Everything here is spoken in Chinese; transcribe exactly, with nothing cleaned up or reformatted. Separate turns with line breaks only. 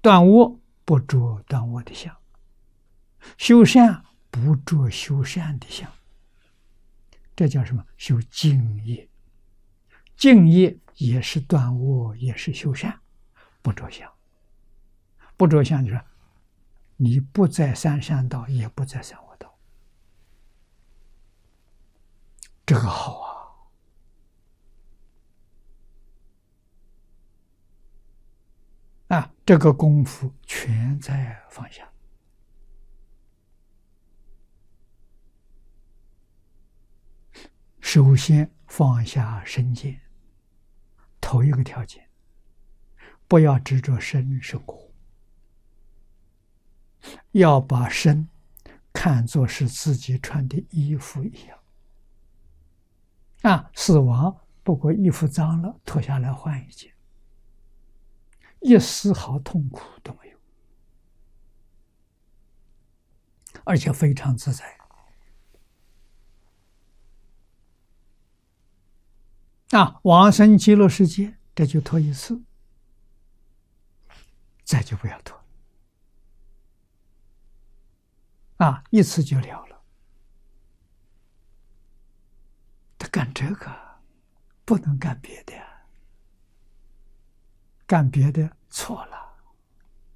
断恶不着断恶的相，修善不着修善的相。这叫什么？修净业。净业也是断恶，也是修善，不着相。不着相就是你不在三善道，也不在三恶道。这个好啊！啊，这个功夫全在放下。首先放下身见，头一个条件，不要执着身是苦，要把身看作是自己穿的衣服一样。啊，死亡不过衣服脏了，脱下来换一件，一丝毫痛苦都没有，而且非常自在。啊，往生极乐世界，这就脱一次，再就不要脱。啊，一次就了了。他干这个，不能干别的呀，干别的错了。